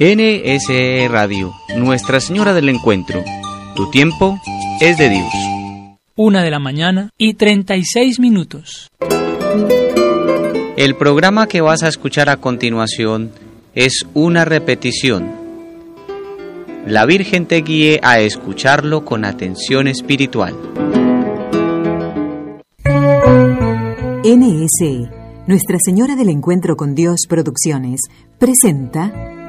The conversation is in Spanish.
NSE Radio, Nuestra Señora del Encuentro. Tu tiempo es de Dios. 1:36 a.m. El programa que vas a escuchar a continuación es una repetición. La Virgen te guíe a escucharlo con atención espiritual. NSE, Nuestra Señora del Encuentro con Dios Producciones, presenta